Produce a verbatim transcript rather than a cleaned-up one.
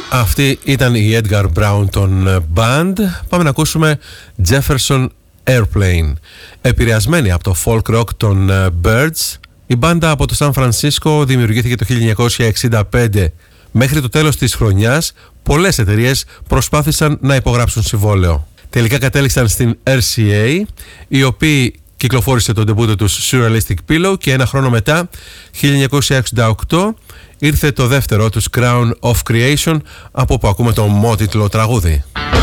Αυτή ήταν η Edgar Brown των Band. Πάμε να ακούσουμε Jefferson Airplane. Επηρεασμένη από το folk rock των Birds, η μπάντα από το Σαν Φρανσίσκο δημιουργήθηκε το χίλια εννιακόσια εξήντα πέντε. Μέχρι το τέλος της χρονιάς, πολλές εταιρείες προσπάθησαν να υπογράψουν συμβόλαιο. Τελικά κατέληξαν στην αρ σι έι, οι οποίοι κυκλοφόρησε τον ντεμπούτο τους Surrealistic Pillow, και ένα χρόνο μετά, χίλια εννιακόσια εξήντα οκτώ, ήρθε το δεύτερο τους Crown of Creation, από όπου ακούμε το μότιτλο τραγούδι.